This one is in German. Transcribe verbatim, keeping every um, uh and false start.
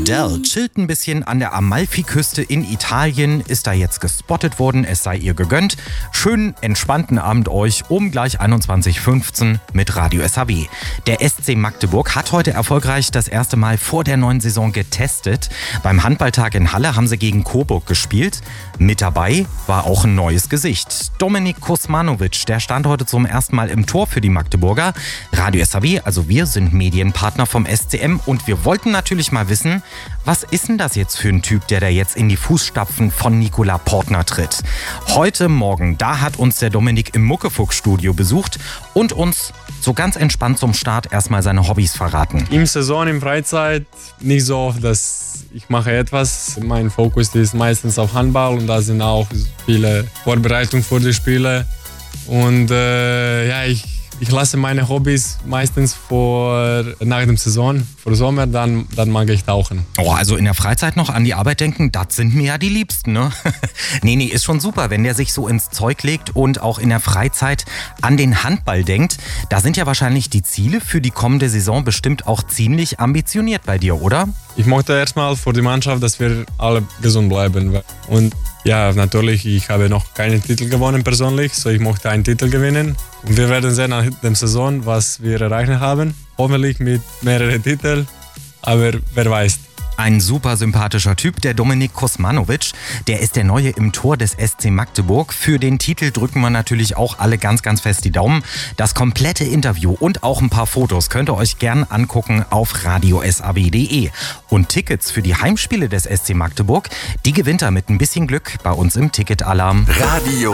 Adele chillt ein bisschen an der Amalfiküste in Italien, ist da jetzt gespottet worden, es sei ihr gegönnt. Schönen, entspannten Abend euch um gleich einundzwanzig Uhr fünfzehn mit Radio S H W. Der S C Magdeburg hat heute erfolgreich das erste Mal vor der neuen Saison getestet. Beim Handballtag in Halle haben sie gegen Coburg gespielt. Mit dabei war auch ein neues Gesicht. Dominik Kosmanovic, der stand heute zum ersten Mal im Tor für die Magdeburger. Radio S H W, also wir sind Medienpartner vom S C M und wir wollten natürlich mal wissen, was ist denn das jetzt für ein Typ, der da jetzt in die Fußstapfen von Nicola Portner tritt? Heute Morgen, da hat uns der Dominik im Muckefuchs-Studio besucht und uns so ganz entspannt zum Start erstmal seine Hobbys verraten. Im Saison, im Freizeit nicht so oft, dass ich mache etwas. Mein Fokus ist meistens auf Handball und da sind auch viele Vorbereitungen für die Spiele. Und äh, ja, ich Ich lasse meine Hobbys meistens vor, nach dem Saison, vor Sommer, dann, dann mag ich tauchen. Oh, also in der Freizeit noch an die Arbeit denken, das sind mir ja die Liebsten, ne? nee, nee, ist schon super, wenn der sich so ins Zeug legt und auch in der Freizeit an den Handball denkt. Da sind ja wahrscheinlich die Ziele für die kommende Saison bestimmt auch ziemlich ambitioniert bei dir, oder? Ich möchte erstmal für die Mannschaft, dass wir alle gesund bleiben. Und ja, natürlich, ich habe noch keinen Titel gewonnen persönlich, so ich möchte einen Titel gewinnen. Und wir werden sehen nach der Saison, was wir erreichen haben. Hoffentlich mit mehreren Titeln, aber wer weiß. Ein super sympathischer Typ, der Dominik Kosmanovic. Der ist der Neue im Tor des S C Magdeburg. Für den Titel drücken wir natürlich auch alle ganz, ganz fest die Daumen. Das komplette Interview und auch ein paar Fotos könnt ihr euch gern angucken auf radio s a w punkt d e. Und Tickets für die Heimspiele des S C Magdeburg, die gewinnt ihr mit ein bisschen Glück bei uns im Ticketalarm. Radio